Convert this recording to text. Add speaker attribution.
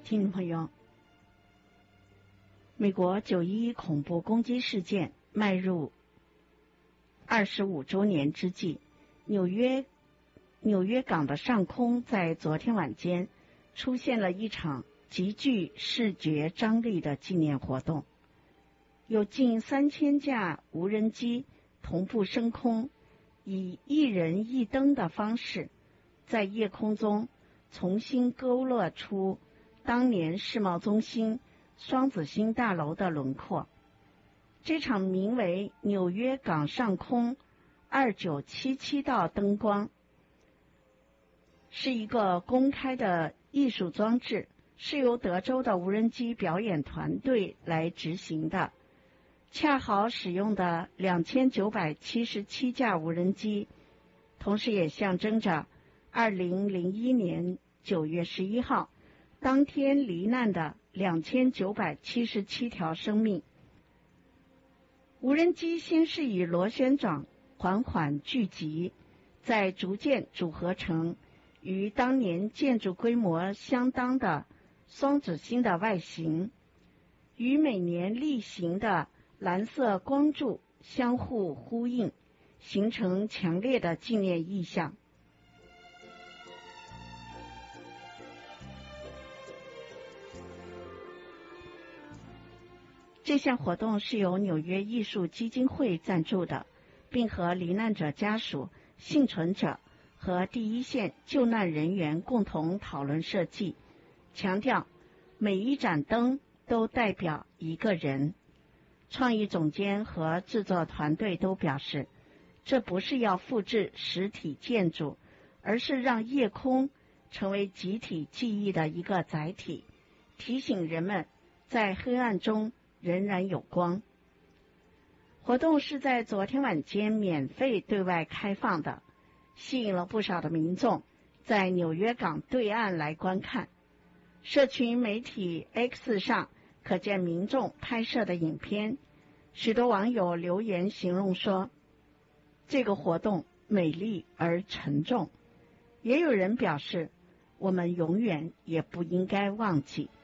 Speaker 1: 听众朋友，美国9·11恐怖攻击事件迈入25周年之际，纽约港的上空在昨天晚间出现了一场极具视觉张力的纪念活动，有近3000架无人机同步升空，以一人一灯的方式在夜空中重新勾勒出当年世贸中心双子星大楼的轮廓。这场名为纽约港上空2977道灯光是一个公开的艺术装置，是由德州的无人机表演团队来执行的。恰好使用的2977架无人机，同时也象征着2001年9月11号当天罹难的2977条生命。无人机先是以螺旋状缓缓聚集，再逐渐组合成与当年建筑规模相当的双子星的外形，与每年例行的蓝色光柱相互呼应，形成强烈的纪念意象。这项活动是由纽约艺术基金会赞助的，并和罹难者家属、幸存者和第一线救难人员共同讨论设计，强调每一盏灯都代表一个人。创意总监和制作团队都表示，这不是要复制实体建筑，而是让夜空成为集体记忆的一个载体，提醒人们在黑暗中仍然有光。活动是在昨天晚间免费对外开放的，吸引了不少的民众在纽约港对岸来观看。社群媒体 X 上可见民众拍摄的影片，许多网友留言形容说，这个活动美丽而沉重。也有人表示，我们永远也不应该忘记。